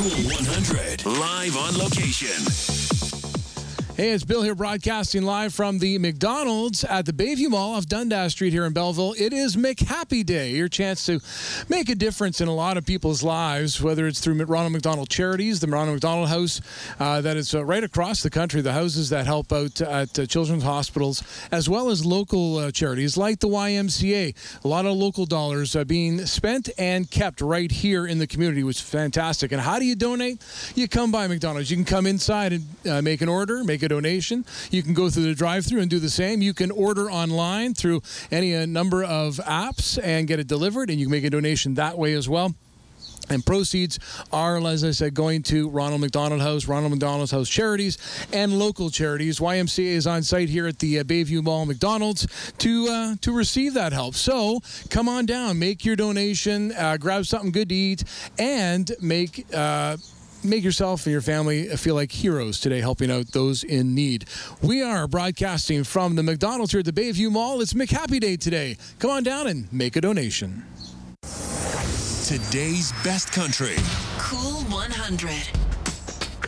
Cool 100, live on location. Hey, it's Bill here broadcasting live from the McDonald's at the Bayview Mall off Dundas Street here in Belleville. It is McHappy Day, your chance to make a difference in a lot of people's lives, whether it's through Ronald McDonald Charities, the Ronald McDonald House that is right across the country, the houses that help out at children's hospitals, as well as local charities like the YMCA. A lot of local dollars being spent and kept right here in the community, which is fantastic. And how do you donate? You come by McDonald's. You can come inside and make an order, make a donation. You can go through the drive-thru and do the same. You can order online through any number of apps and get it delivered, and you can make a donation that way as well. And proceeds are, as I said, going to Ronald McDonald House, Ronald McDonald House Charities, and local charities. YMCA is on site here at the Bayview Mall McDonald's to receive that help. So come on down, make your donation, grab something good to eat, and make yourself and your family feel like heroes today, helping out those in need. We are broadcasting from the McDonald's here at the Bayview Mall. It's McHappy Day today. Come on down and make a donation. Today's best country. Cool 100.